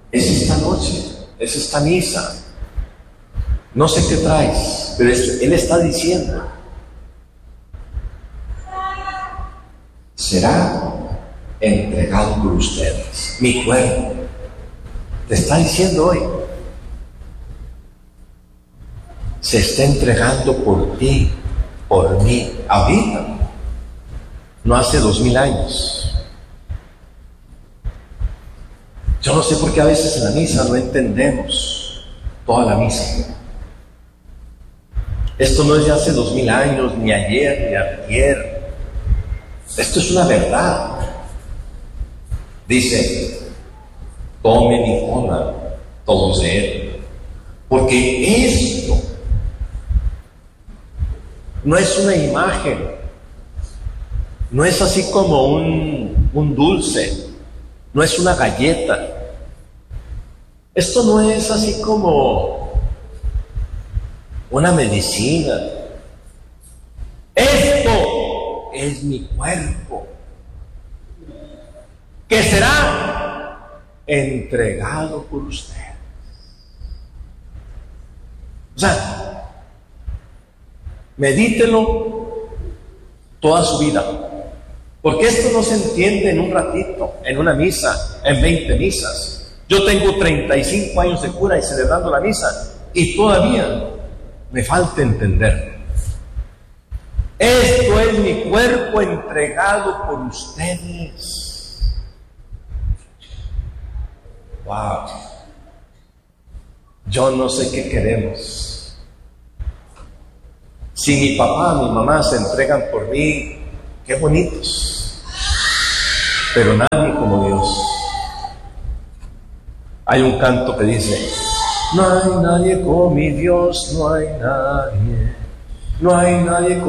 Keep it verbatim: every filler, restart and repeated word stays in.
es esta noche, es esta misa. No sé qué traes, pero Él está diciendo, será entregado por ustedes, mi cuerpo. Te está diciendo hoy, se está entregando por ti, por mí, ahorita, no hace dos mil años. Yo no sé por qué a veces en la misa no entendemos toda la misa. Esto no es de hace dos mil años, ni ayer, ni ayer. Esto es una verdad. Dice, tomen y coman todos de él, porque esto no es una imagen, no es así como un, un dulce, no es una galleta. Esto no es así como una medicina. Esto es mi cuerpo, que será entregado por ustedes. O sea, medítelo toda su vida, porque esto no se entiende en un ratito, en una misa, en veinte misas. Yo tengo treinta y cinco años de cura y celebrando la misa, y todavía me falta entender. Esto es mi cuerpo entregado por ustedes. Wow. Yo no sé qué queremos. Si mi papá, mi mamá se entregan por mí, qué bonitos. Pero nadie como Dios. Hay un canto que dice, no hay nadie como mi Dios, no hay nadie, no hay nadie como